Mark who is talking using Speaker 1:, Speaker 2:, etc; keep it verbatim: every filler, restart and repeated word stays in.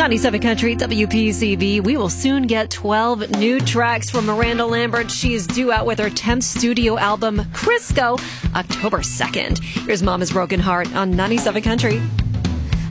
Speaker 1: ninety-seven Country, W P C V. We will soon get twelve new tracks from Miranda Lambert. She is due out with her tenth studio album, Crisco, October second. Here's Mama's Broken Heart on ninety-seven Country.